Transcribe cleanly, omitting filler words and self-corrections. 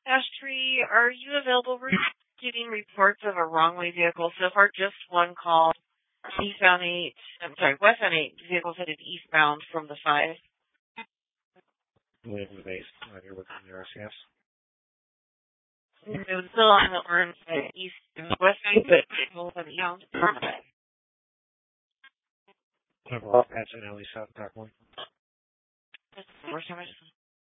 Ash Tree, are you available? We're getting reports of a wrong-way vehicle. So far, just one call. Westbound 8 vehicles headed eastbound from the 5. Leaving the base. Right here with the RCS. It was still on the orange east and west side, but vehicles headed eastbound. Patch and Ellie South, Dock 1.